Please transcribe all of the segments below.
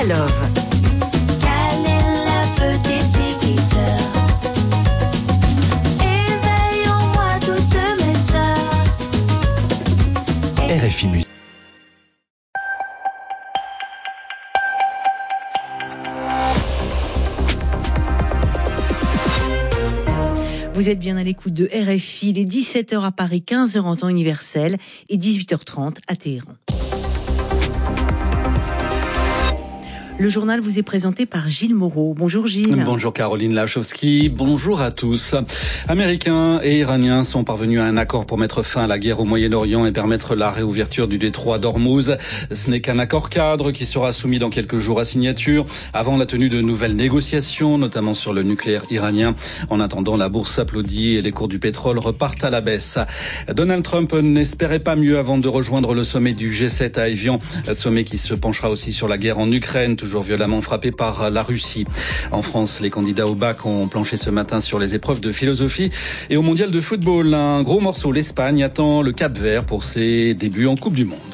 à Love. Quelle est la petite fille qui pleure? Éveille en moi toutes mes sœurs. RFI Musique. Vous êtes bien à l'écoute de RFI, il est 17h à Paris, 15h en temps universel et 18h30 à Téhéran. Le journal vous est présenté par Gilles Moreau. Bonjour Gilles. Bonjour Caroline Lachowski, bonjour à tous. Américains et Iraniens sont parvenus à un accord pour mettre fin à la guerre au Moyen-Orient et permettre la réouverture du détroit d'Ormuz. Ce n'est qu'un accord cadre qui sera soumis dans quelques jours à signature avant la tenue de nouvelles négociations, notamment sur le nucléaire iranien. En attendant, la bourse applaudit et les cours du pétrole repartent à la baisse. Donald Trump n'espérait pas mieux avant de rejoindre le sommet du G7 à Évian, sommet qui se penchera aussi sur la guerre en Ukraine, toujours violemment frappé par la Russie. En France, les candidats au bac ont planché ce matin sur les épreuves de philosophie. Et au mondial de football, un gros morceau, l'Espagne attend le Cap-Vert pour ses débuts en Coupe du Monde.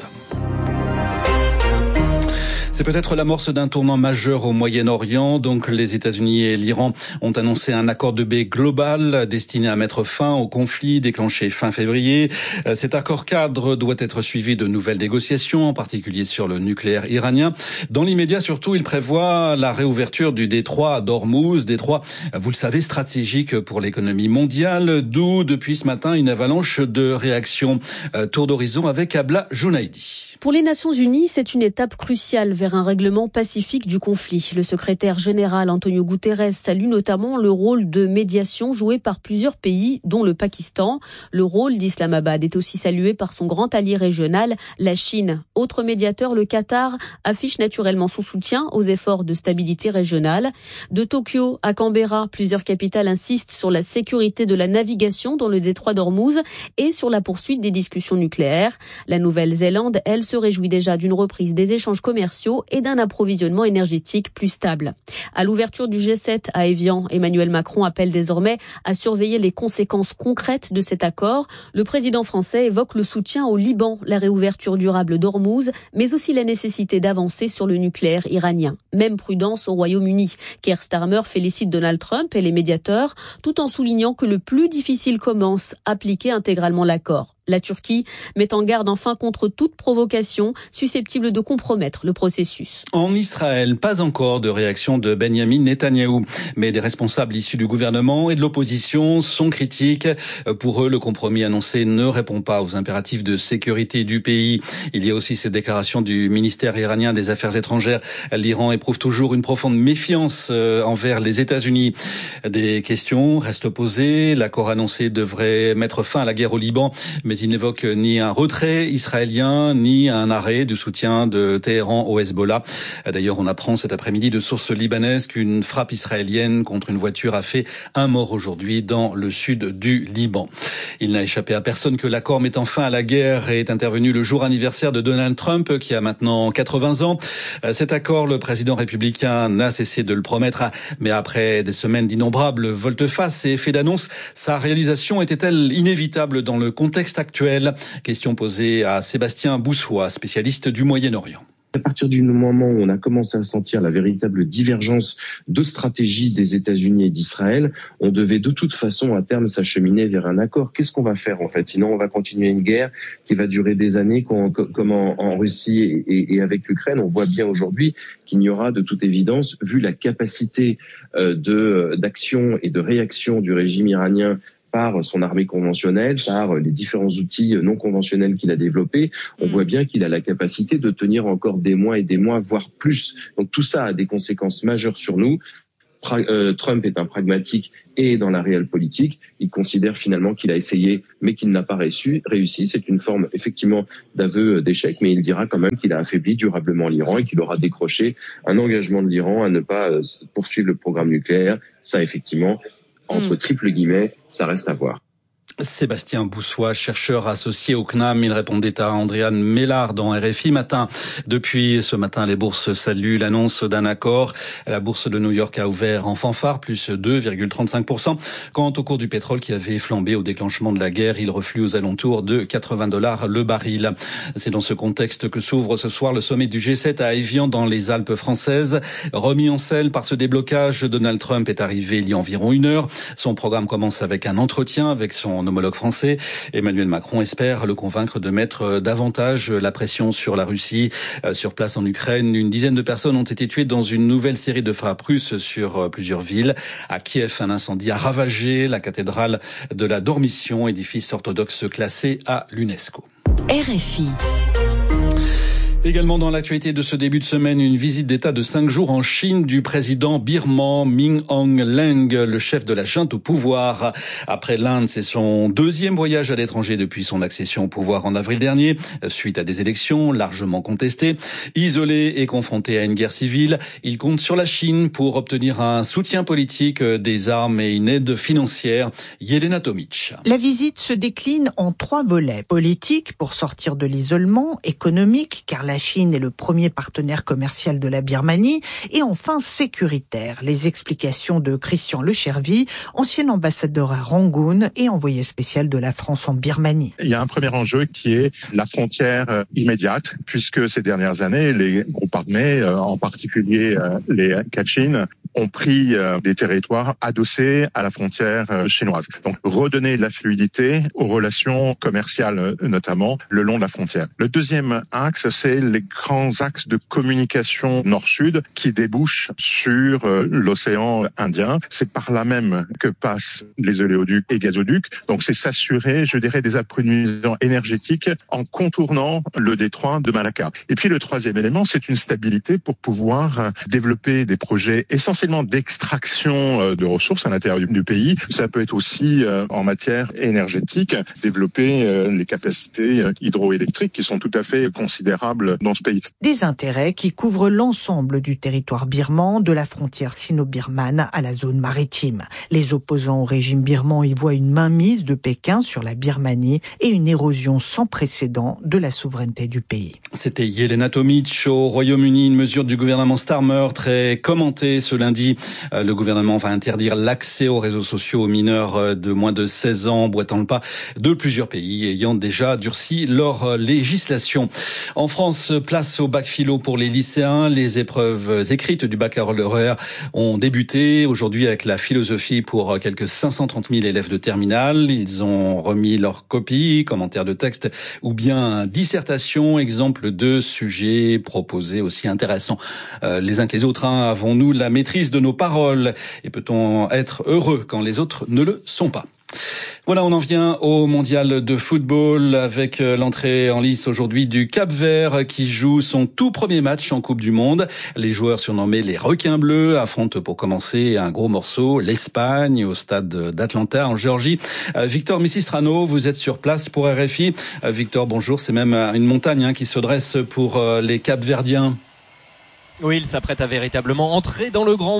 C'est peut-être l'amorce d'un tournant majeur au Moyen-Orient. Donc, les États-Unis et l'Iran ont annoncé un accord de paix global destiné à mettre fin au conflit déclenché fin février. Cet accord cadre doit être suivi de nouvelles négociations, en particulier sur le nucléaire iranien. Dans l'immédiat, surtout, il prévoit la réouverture du détroit d'Ormuz, détroit, vous le savez, stratégique pour l'économie mondiale, d'où, depuis ce matin, une avalanche de réactions. Tour d'horizon avec Abla Jounaidi. Pour les Nations Unies, c'est une étape cruciale vers un règlement pacifique du conflit. Le secrétaire général Antonio Guterres salue notamment le rôle de médiation joué par plusieurs pays, dont le Pakistan. Le rôle d'Islamabad est aussi salué par son grand allié régional, la Chine. Autre médiateur, le Qatar, affiche naturellement son soutien aux efforts de stabilité régionale. De Tokyo à Canberra, plusieurs capitales insistent sur la sécurité de la navigation dans le détroit d'Ormuz et sur la poursuite des discussions nucléaires. La Nouvelle-Zélande, elle, se réjouit déjà d'une reprise des échanges commerciaux et d'un approvisionnement énergétique plus stable. À l'ouverture du G7 à Évian, Emmanuel Macron appelle désormais à surveiller les conséquences concrètes de cet accord. Le président français évoque le soutien au Liban, la réouverture durable d'Ormuz, mais aussi la nécessité d'avancer sur le nucléaire iranien. Même prudence au Royaume-Uni. Keir Starmer félicite Donald Trump et les médiateurs, tout en soulignant que le plus difficile commence, appliquer intégralement l'accord. La Turquie met en garde enfin contre toute provocation susceptible de compromettre le processus. En Israël, pas encore de réaction de Benjamin Netanyahou, mais des responsables issus du gouvernement et de l'opposition sont critiques. Pour eux, le compromis annoncé ne répond pas aux impératifs de sécurité du pays. Il y a aussi ces déclarations du ministère iranien des Affaires étrangères. L'Iran éprouve toujours une profonde méfiance envers les États-Unis. Des questions restent posées. L'accord annoncé devrait mettre fin à la guerre au Liban, mais il n'évoque ni un retrait israélien, ni un arrêt du soutien de Téhéran au Hezbollah. D'ailleurs, on apprend cet après-midi de sources libanaises qu'une frappe israélienne contre une voiture a fait un mort aujourd'hui dans le sud du Liban. Il n'a échappé à personne que l'accord mettant fin à la guerre est intervenu le jour anniversaire de Donald Trump, qui a maintenant 80 ans. Cet accord, le président républicain n'a cessé de le promettre, mais après des semaines d'innombrables volte-face et effets d'annonce, sa réalisation était-elle inévitable dans le contexte actuel? Question posée à Sébastien Boussois, spécialiste du Moyen-Orient. À partir du moment où on a commencé à sentir la véritable divergence de stratégie des États-Unis et d'Israël, on devait de toute façon à terme s'acheminer vers un accord. Qu'est-ce qu'on va faire en fait? Sinon on va continuer une guerre qui va durer des années comme en Russie et avec l'Ukraine. On voit bien aujourd'hui qu'il n'y aura de toute évidence, vu la capacité d'action et de réaction du régime iranien par son armée conventionnelle, par les différents outils non conventionnels qu'il a développés, on voit bien qu'il a la capacité de tenir encore des mois et des mois, voire plus. Donc tout ça a des conséquences majeures sur nous. Trump est un pragmatique et dans la réelle politique, il considère finalement qu'il a essayé mais qu'il n'a pas réussi. C'est une forme effectivement d'aveu d'échec, mais il dira quand même qu'il a affaibli durablement l'Iran et qu'il aura décroché un engagement de l'Iran à ne pas poursuivre le programme nucléaire. Ça effectivement, entre triple guillemets, ça reste à voir. Sébastien Boussois, chercheur associé au CNAM, il répondait à Andréane Mélard dans RFI Matin. Depuis ce matin, les bourses saluent l'annonce d'un accord. La bourse de New York a ouvert en fanfare, plus 2,35%. Quant au cours du pétrole qui avait flambé au déclenchement de la guerre, il reflue aux alentours de $80 le baril. C'est dans ce contexte que s'ouvre ce soir le sommet du G7 à Évian dans les Alpes françaises. Remis en selle par ce déblocage, Donald Trump est arrivé il y a environ 1 heure. Son programme commence avec un entretien avec son homologue français. Emmanuel Macron espère le convaincre de mettre davantage la pression sur la Russie. Sur place en Ukraine, une dizaine de personnes ont été tuées dans une nouvelle série de frappes russes sur plusieurs villes. À Kiev, un incendie a ravagé la cathédrale de la Dormition, édifice orthodoxe classé à l'UNESCO. RFI. Également dans l'actualité de ce début de semaine, une visite d'État de 5 jours en Chine du président birman Min Aung Hlaing, le chef de la junte au pouvoir. Après l'Inde, c'est son deuxième voyage à l'étranger depuis son accession au pouvoir en avril dernier, suite à des élections largement contestées. Isolé et confronté à une guerre civile, il compte sur la Chine pour obtenir un soutien politique, des armes et une aide financière. Yelena Tomic. La visite se décline en 3 volets. Politique, pour sortir de l'isolement, économique, car la Chine est le premier partenaire commercial de la Birmanie, et enfin sécuritaire. Les explications de Christian Lechervy, ancien ambassadeur à Rangoon et envoyé spécial de la France en Birmanie. Il y a un premier enjeu qui est la frontière immédiate, puisque ces dernières années, les groupes armés, en particulier les Kachin, ont pris des territoires adossés à la frontière chinoise. Donc redonner de la fluidité aux relations commerciales, notamment le long de la frontière. Le deuxième axe, c'est les grands axes de communication nord-sud qui débouchent sur l'océan Indien. C'est par là même que passent les oléoducs et gazoducs. Donc c'est s'assurer, je dirais, des approvisionnements énergétiques en contournant le détroit de Malacca. Et puis le troisième élément, c'est une stabilité pour pouvoir développer des projets essentiellement d'extraction de ressources à l'intérieur du pays. Ça peut être aussi en matière énergétique, développer les capacités hydroélectriques qui sont tout à fait considérables dans ce pays. Des intérêts qui couvrent l'ensemble du territoire birman, de la frontière sino-birmane à la zone maritime. Les opposants au régime birman y voient une mainmise de Pékin sur la Birmanie et une érosion sans précédent de la souveraineté du pays. C'était Yelena Tomic. Au Royaume-Uni, une mesure du gouvernement Starmer très commentée ce lundi. Le gouvernement va interdire l'accès aux réseaux sociaux aux mineurs de moins de 16 ans, boitant le pas de plusieurs pays ayant déjà durci leur législation. En France, place au bac philo pour les lycéens. Les épreuves écrites du baccalauréat ont débuté aujourd'hui avec la philosophie pour quelques 530 000 élèves de terminale. Ils ont remis leurs copies, commentaires de texte ou bien dissertation, exemple de sujets proposés aussi intéressants les uns que les autres. Avons-nous la maîtrise de nos paroles et peut-on être heureux quand les autres ne le sont pas? Voilà, on en vient au mondial de football avec l'entrée en lice aujourd'hui du Cap-Vert qui joue son tout premier match en Coupe du Monde. Les joueurs surnommés les requins bleus affrontent pour commencer un gros morceau l'Espagne au stade d'Atlanta en Géorgie. Victor Missistrano, vous êtes sur place pour RFI. Victor, bonjour. C'est même une montagne qui se dresse pour les Cap-Verdiens. Oui, il s'apprête à véritablement entrer dans le grand